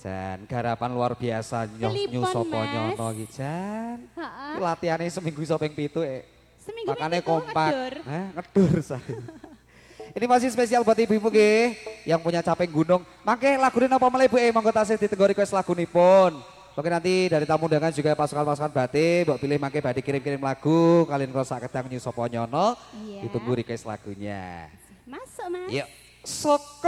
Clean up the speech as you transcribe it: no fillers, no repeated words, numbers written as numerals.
Jan, garapan luar biasa Nyu Sopo Nyono iki Jan. Heeh. Latihannya seminggu iso ping 7 Seminggu makanya ping 7 kompak. ngedur. Ngedur saya. Ini masih spesial buat ibu-ibu nggih yang punya capek gunung. Mangke lagune napa meleh Bu monggo tasih ditenggo request lagunipun. Mungkin nanti dari tamu undangan juga pasukan-pasukan batik, mbok pilih mangke badhe kirim-kirim lagu, kalian kalau sak kedang Nyu Sopo Nyono, Iya. ditunggu request lagunya. Masuk Mas. Yuk. Sok